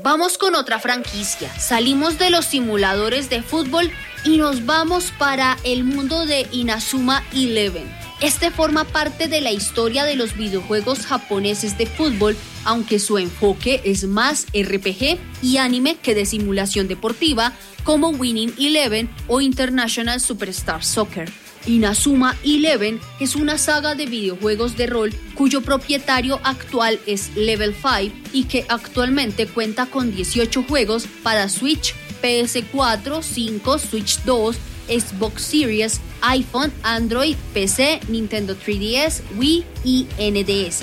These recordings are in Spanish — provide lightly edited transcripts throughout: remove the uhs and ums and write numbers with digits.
Vamos con otra franquicia. Salimos de los simuladores de fútbol y nos vamos para el mundo de Inazuma Eleven. Este forma parte de la historia de los videojuegos japoneses de fútbol, aunque su enfoque es más RPG y anime que de simulación deportiva, como Winning Eleven o International Superstar Soccer. Inazuma Eleven es una saga de videojuegos de rol cuyo propietario actual es Level 5 y que actualmente cuenta con 18 juegos para Switch, PS4, 5, Switch 2, Xbox Series, iPhone, Android, PC, Nintendo 3DS, Wii y NDS.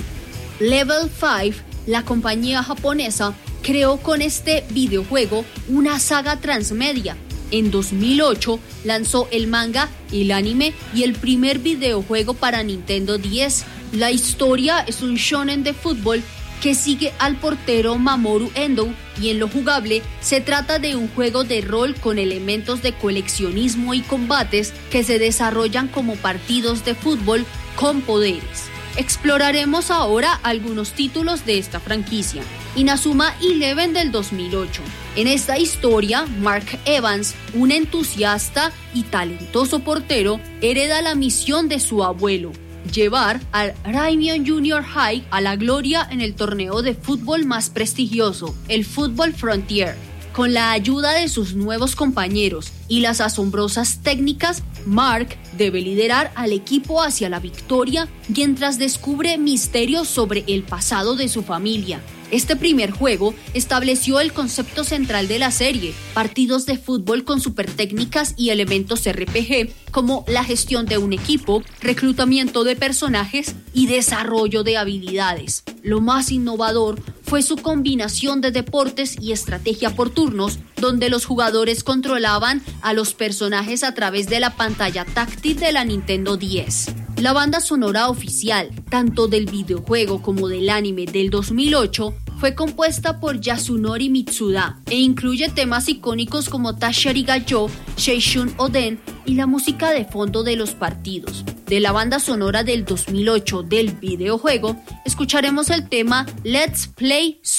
Level 5, la compañía japonesa, creó con este videojuego una saga transmedia. En 2008 lanzó el manga, el anime y el primer videojuego para Nintendo 10. La historia es un shonen de fútbol que sigue al portero Mamoru Endo y en lo jugable se trata de un juego de rol con elementos de coleccionismo y combates que se desarrollan como partidos de fútbol con poderes. Exploraremos ahora algunos títulos de esta franquicia. Inazuma Eleven del 2008. En esta historia, Mark Evans, un entusiasta y talentoso portero, hereda la misión de su abuelo: llevar al Raimyon Junior High a la gloria en el torneo de fútbol más prestigioso, el Football Frontier. Con la ayuda de sus nuevos compañeros y las asombrosas técnicas, Mark debe liderar al equipo hacia la victoria mientras descubre misterios sobre el pasado de su familia. Este primer juego estableció el concepto central de la serie: partidos de fútbol con supertécnicas y elementos RPG como la gestión de un equipo, reclutamiento de personajes y desarrollo de habilidades. Lo más innovador fue su combinación de deportes y estrategia por turnos, donde los jugadores controlaban a los personajes a través de la pantalla táctil de la Nintendo 10. La banda sonora oficial, tanto del videojuego como del anime del 2008, fue compuesta por Yasunori Mitsuda e incluye temas icónicos como Tashiri Gayo, Seishun Oden y la música de fondo de los partidos. De la banda sonora del 2008 del videojuego, escucharemos el tema Let's Play